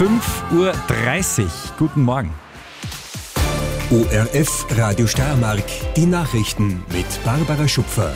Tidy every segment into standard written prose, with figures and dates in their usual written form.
5:30 Uhr. Guten Morgen. ORF Radio Steiermark, die Nachrichten mit Barbara Schupfer.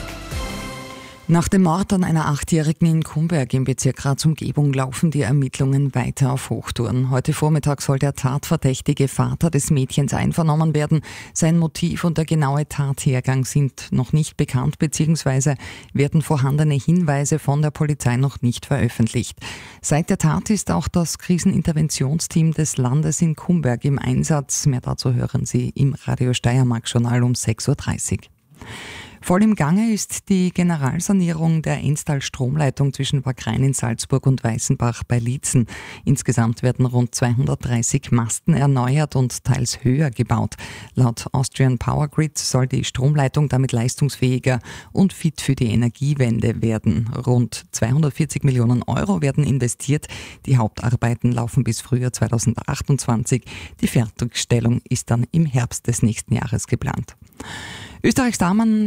Nach dem Mord an einer 8-Jährigen in Kumberg im Bezirk Graz-Umgebung laufen die Ermittlungen weiter auf Hochtouren. Heute Vormittag soll der tatverdächtige Vater des Mädchens einvernommen werden. Sein Motiv und der genaue Tathergang sind noch nicht bekannt bzw. werden vorhandene Hinweise von der Polizei noch nicht veröffentlicht. Seit der Tat ist auch das Kriseninterventionsteam des Landes in Kumberg im Einsatz. Mehr dazu hören Sie im Radio Steiermark-Journal um 6:30 Uhr. Voll im Gange ist die Generalsanierung der Enstal-Stromleitung zwischen Wagrain in Salzburg und Weißenbach bei Liezen. Insgesamt werden rund 230 Masten erneuert und teils höher gebaut. Laut Austrian Power Grid soll die Stromleitung damit leistungsfähiger und fit für die Energiewende werden. Rund 240 Millionen Euro werden investiert. Die Hauptarbeiten laufen bis Frühjahr 2028. Die Fertigstellung ist dann im Herbst des nächsten Jahres geplant. Österreichs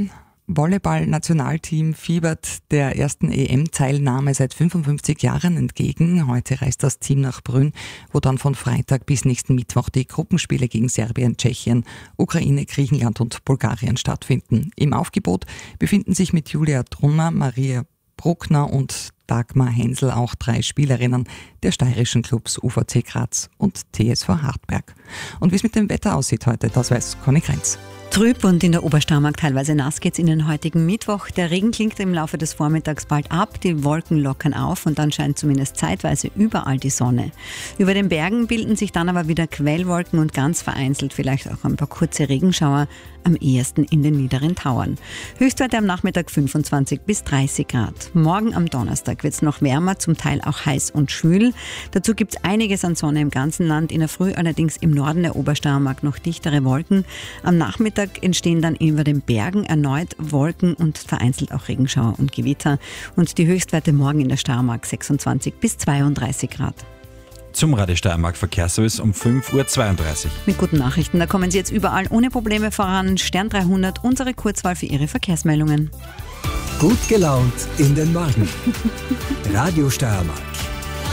Damen-Volleyball-Nationalteam fiebert der ersten EM-Teilnahme seit 55 Jahren entgegen. Heute reist das Team nach Brünn, wo dann von Freitag bis nächsten Mittwoch die Gruppenspiele gegen Serbien, Tschechien, Ukraine, Griechenland und Bulgarien stattfinden. Im Aufgebot befinden sich mit Julia Trummer, Maria Bruckner und Dagmar Hensel auch 3 Spielerinnen der steirischen Clubs UVC Graz und TSV Hartberg. Und wie es mit dem Wetter aussieht heute, das weiß Conny Krenz. Trüb und in der Obersteiermark teilweise nass geht's in den heutigen Mittwoch. Der Regen klingt im Laufe des Vormittags bald ab, die Wolken lockern auf und dann scheint zumindest zeitweise überall die Sonne. Über den Bergen bilden sich dann aber wieder Quellwolken und ganz vereinzelt vielleicht auch ein paar kurze Regenschauer, am ehesten in den niederen Tauern. Höchstwerte am Nachmittag 25 bis 30 Grad. Morgen am Donnerstag wird's noch wärmer, zum Teil auch heiß und schwül. Dazu gibt's einiges an Sonne im ganzen Land, in der Früh allerdings im Norden der Obersteiermark noch dichtere Wolken. Am Nachmittag entstehen dann über den Bergen erneut Wolken und vereinzelt auch Regenschauer und Gewitter. Und die Höchstwerte morgen in der Steiermark 26 bis 32 Grad. Zum Radio Steiermark Verkehrsservice um 5:32 Uhr. Mit guten Nachrichten, da kommen Sie jetzt überall ohne Probleme voran. Stern 300, unsere Kurzwahl für Ihre Verkehrsmeldungen. Gut gelaunt in den Morgen. Radio Steiermark.